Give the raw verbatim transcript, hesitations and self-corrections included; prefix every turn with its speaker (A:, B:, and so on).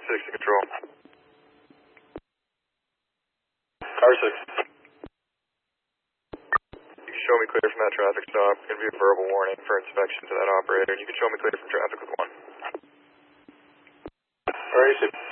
A: six to control.
B: Car six.
A: You can show me clear from that traffic stop. It's going to be a verbal warning for inspection to that operator. You can show me clear from traffic with one.
B: Car A six.